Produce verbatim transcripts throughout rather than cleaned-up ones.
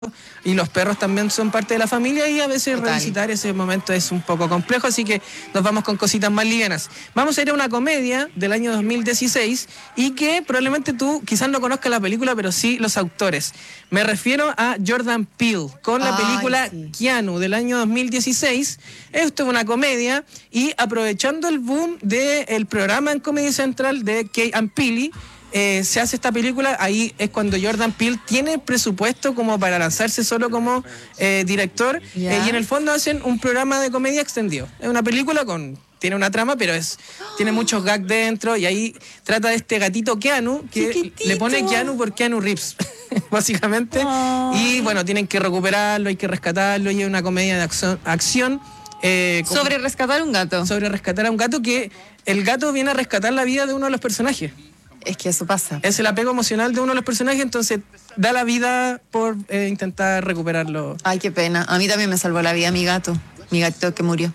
y los perros también son parte de la familia y a veces Total. revisitar ese momento es un poco complejo, así que nos vamos con cositas más livianas. Vamos a ir a una comedia del año dos mil dieciséis y que probablemente tú quizás no conozcas la película, pero sí los autores. Me refiero a Jordan Peele con la Ay, película sí. Keanu del año dos mil dieciséis. Esto es una comedia y aprovechando el boom del programa en Comedy Central de Key and Peele, Eh, se hace esta película. Ahí es cuando Jordan Peele tiene presupuesto como para lanzarse solo como eh, director, Ya. eh, y en el fondo hacen un programa de comedia extendido. Es una película con tiene una trama, pero es tiene muchos gags dentro y ahí trata de este gatito Keanu que Chiquitito. le pone Keanu por Keanu Reeves básicamente. Ay. Y bueno, tienen que recuperarlo, hay que rescatarlo y es una comedia de acción, acción eh, con- Sobre rescatar un gato. sobre rescatar a un gato, que el gato viene a rescatar la vida de uno de los personajes. Es que eso pasa. Es el apego emocional de uno de los personajes, entonces da la vida por eh, intentar recuperarlo. Ay, qué pena. A mí también me salvó la vida mi gato. Mi gato que murió.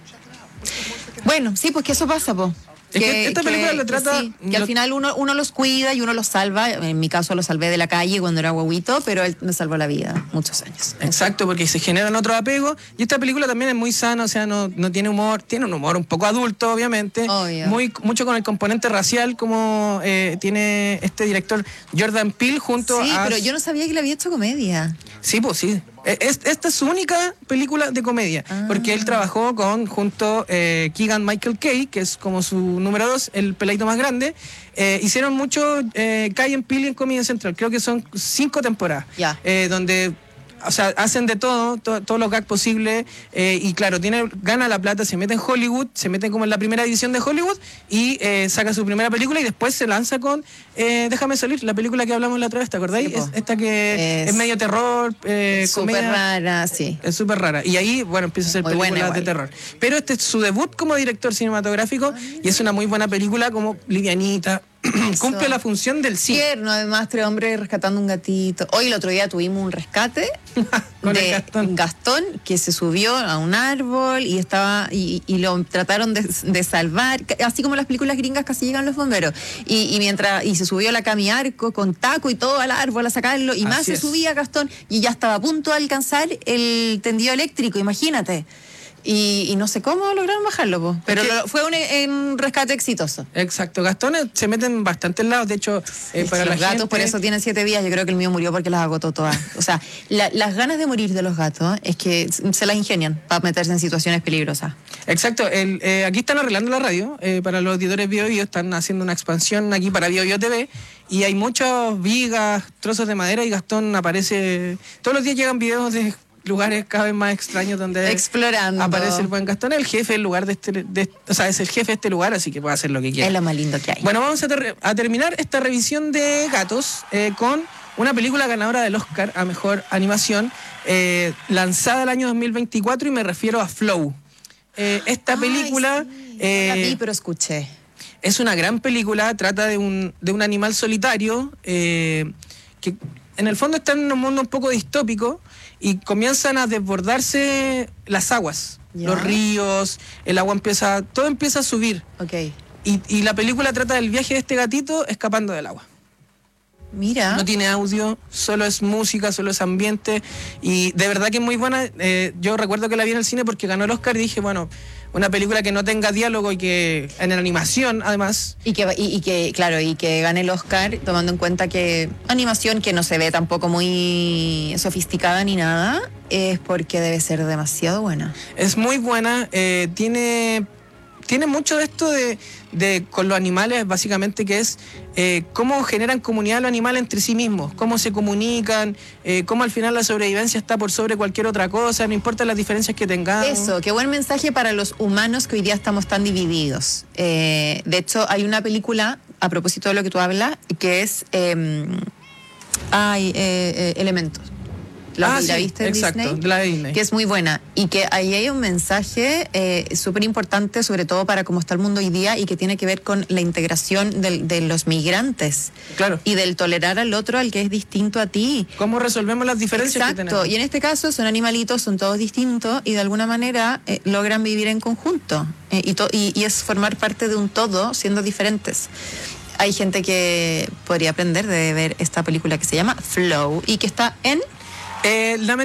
Bueno, sí, pues que eso pasa, po. Es que esta película lo trata- sí, que lo- al final uno, uno los cuida y uno los salva. En mi caso lo salvé de la calle cuando era guaguito, pero él me salvó la vida muchos años. Exacto, porque se generan otros apegos. Y esta película también es muy sana, o sea, no, no tiene humor, tiene un humor un poco adulto, obviamente. Obvio. Muy, mucho con el componente racial, como eh, tiene este director Jordan Peele junto Sí, a... pero yo no sabía que le había hecho comedia. Sí, pues sí. Es- esta es su única película de comedia, Ah. porque él trabajó con junto eh, Keegan Michael Kay, que es como su número dos, el peladito más grande. Eh, hicieron mucho eh, Kay and Peele en Comedy Central, creo que son cinco temporadas, Ya. eh, donde... O sea, hacen de todo, to- todos los gags posibles, eh, y claro, tiene, gana la plata, se mete en Hollywood, se mete como en la primera división de Hollywood y eh, saca su primera película y después se lanza con eh, Déjame salir, la película que hablamos la otra vez, ¿te acordáis? Sí, po. Es esta que es, Es- medio terror, eh, Súper comedia. rara, sí. Es súper rara. Y ahí, bueno, empieza a hacer Muy buena películas de igual. terror. Pero este es su debut como director cinematográfico y es una muy buena película, como livianita. Cumple la función del cine. Tierno, además, tres hombres rescatando un gatito. Hoy el otro día tuvimos un rescate Con de el Gastón. Gastón, que se subió a un árbol y estaba y, y lo trataron de, de salvar, así como las películas gringas casi llegan los bomberos. Y, y mientras y se subió la Cami Arco con taco y todo al árbol a sacarlo y más Así se es. subía Gastón y ya estaba a punto de alcanzar el tendido eléctrico, imagínate. Y, y no sé cómo lograron bajarlo, po. Pero Es que- lo- fue un, un rescate exitoso. Exacto. Gastones se meten en bastantes lados. De hecho, eh, Es para que la los gatos gente... por eso tienen siete vidas. Yo creo que el mío murió porque las agotó todas. O sea, la- las ganas de morir de los gatos es que se las ingenian para meterse en situaciones peligrosas. Exacto, el, eh, aquí están arreglando la radio, eh, para los auditores Bio Bio, están haciendo una expansión aquí para Bio Bio T V y hay muchas vigas, trozos de madera y Gastón aparece, todos los días llegan videos de lugares cada vez más extraños donde Explorando. aparece el buen Gastón, el jefe del lugar de este, de- o sea, es el jefe de este lugar, así que puede hacer lo que quiera. Es lo más lindo que hay. Bueno, vamos a, ter- a terminar esta revisión de gatos eh, con una película ganadora del Oscar a Mejor Animación, eh, lanzada el año dos mil veinticuatro, y me refiero a Flow. Eh, esta Ay, película sí. eh, No la vi, pero escuché. es una gran película, trata de un, de un animal solitario eh, que en el fondo está en un mundo un poco distópico y comienzan a desbordarse las aguas, Ya. los ríos, el agua empieza, todo empieza a subir. Ok. Y, y la película trata del viaje de este gatito escapando del agua. Mira. No tiene audio, solo es música, solo es ambiente. Y de verdad que es muy buena. Eh, yo recuerdo que la vi en el cine porque ganó el Oscar y dije, bueno, una película que no tenga diálogo y que en animación, además. Y que, y, y que, claro, y que gane el Oscar, tomando en cuenta que animación que no se ve tampoco muy sofisticada ni nada, es porque debe ser demasiado buena. Es muy buena, eh, tiene, tiene mucho de esto de, de con los animales, básicamente, que es eh, cómo generan comunidad los animales entre sí mismos, cómo se comunican, eh, cómo al final la sobrevivencia está por sobre cualquier otra cosa, no importa las diferencias que tengamos. Eso, qué buen mensaje para los humanos que hoy día estamos tan divididos. Eh, de hecho, hay una película, a propósito de lo que tú hablas, que es eh, ay, eh, eh, Elementos. La, Ah, la sí, viste en exacto, Disney, de la de Disney. que es muy buena y que ahí hay un mensaje eh, súper importante, sobre todo para cómo está el mundo hoy día y que tiene que ver con la integración del- de los migrantes Claro. y del tolerar al otro, al que es distinto a ti. ¿Cómo resolvemos las diferencias que Exacto, tenemos? y en este caso son animalitos, son todos distintos y de alguna manera eh, logran vivir en conjunto eh, y, to- y, y es formar parte de un todo siendo diferentes. Hay gente que podría aprender de ver esta película que se llama Flow y que está en... Eh,